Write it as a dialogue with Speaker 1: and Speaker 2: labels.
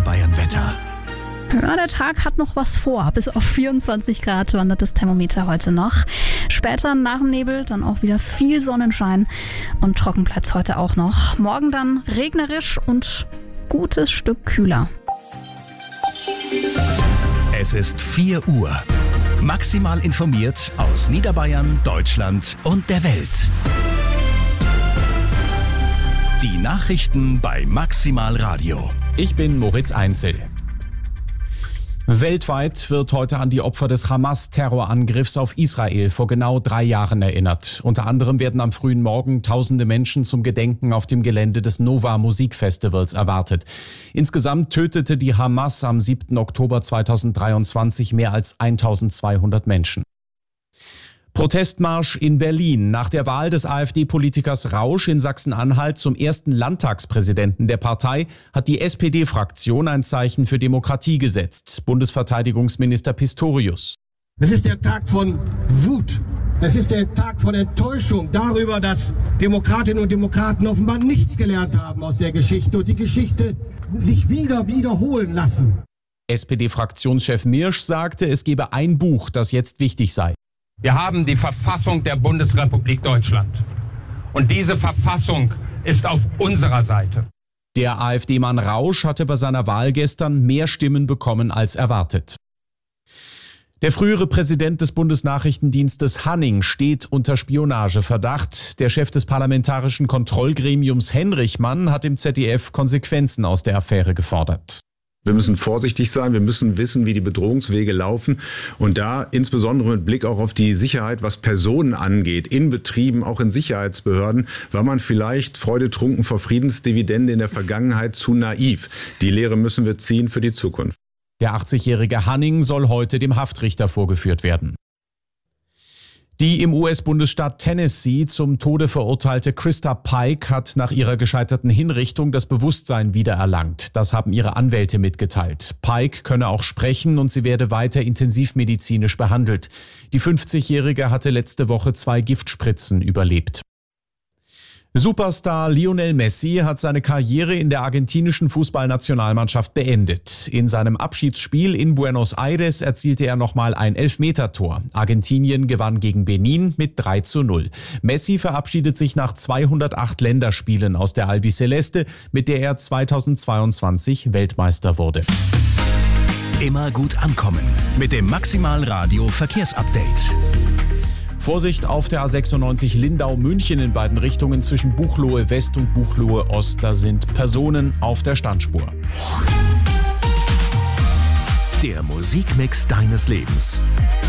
Speaker 1: Niederbayern-Wetter.
Speaker 2: Ja, der Tag hat noch was vor. Bis auf 24 Grad wandert das Thermometer heute noch. Später nach dem Nebel dann auch wieder viel Sonnenschein und trocken bleibt es heute auch noch. Morgen dann regnerisch und gutes Stück kühler.
Speaker 1: Es ist 4 Uhr. Maximal informiert aus Niederbayern, Deutschland und der Welt. Die Nachrichten bei Maximal Radio.
Speaker 3: Ich bin Moritz Einzel. Weltweit wird heute an die Opfer des Hamas-Terrorangriffs auf Israel vor genau 3 Jahren erinnert. Unter anderem werden am frühen Morgen tausende Menschen zum Gedenken auf dem Gelände des Nova Musikfestivals erwartet. Insgesamt tötete die Hamas am 7. Oktober 2023 mehr als 1200 Menschen. Protestmarsch in Berlin. Nach der Wahl des AfD-Politikers Rausch in Sachsen-Anhalt zum ersten Landtagspräsidenten der Partei hat die SPD-Fraktion ein Zeichen für Demokratie gesetzt. Bundesverteidigungsminister Pistorius.
Speaker 4: Es ist der Tag von Wut. Es ist der Tag von Enttäuschung darüber, dass Demokratinnen und Demokraten offenbar nichts gelernt haben aus der Geschichte und die Geschichte sich wiederholen lassen.
Speaker 3: SPD-Fraktionschef Mirsch sagte, es gebe ein Buch, das jetzt wichtig sei.
Speaker 5: Wir haben die Verfassung der Bundesrepublik Deutschland. Und diese Verfassung ist auf unserer Seite.
Speaker 3: Der AfD-Mann Rausch hatte bei seiner Wahl gestern mehr Stimmen bekommen als erwartet. Der frühere Präsident des Bundesnachrichtendienstes Hanning steht unter Spionageverdacht. Der Chef des parlamentarischen Kontrollgremiums Henrichmann hat im ZDF Konsequenzen aus der Affäre gefordert.
Speaker 6: Wir müssen vorsichtig sein, wir müssen wissen, wie die Bedrohungswege laufen und da insbesondere mit Blick auch auf die Sicherheit, was Personen angeht, in Betrieben, auch in Sicherheitsbehörden, war man vielleicht freudetrunken vor Friedensdividende in der Vergangenheit zu naiv. Die Lehre müssen wir ziehen für die Zukunft.
Speaker 3: Der 80-jährige Hanning soll heute dem Haftrichter vorgeführt werden. Die im US-Bundesstaat Tennessee zum Tode verurteilte Krista Pike hat nach ihrer gescheiterten Hinrichtung das Bewusstsein wiedererlangt. Das haben ihre Anwälte mitgeteilt. Pike könne auch sprechen und sie werde weiter intensivmedizinisch behandelt. Die 50-Jährige hatte letzte Woche 2 Giftspritzen überlebt. Superstar Lionel Messi hat seine Karriere in der argentinischen Fußballnationalmannschaft beendet. In seinem Abschiedsspiel in Buenos Aires erzielte er nochmal ein Elfmetertor. Argentinien gewann gegen Benin mit 3:0. Messi verabschiedet sich nach 208 Länderspielen aus der Albiceleste, mit der er 2022 Weltmeister wurde.
Speaker 1: Immer gut ankommen mit dem Maximal Radio Verkehrsupdate.
Speaker 3: Vorsicht auf der A96 Lindau-München in beiden Richtungen zwischen Buchloe West und Buchloe Ost. Da sind Personen auf der Standspur.
Speaker 1: Der Musikmix deines Lebens.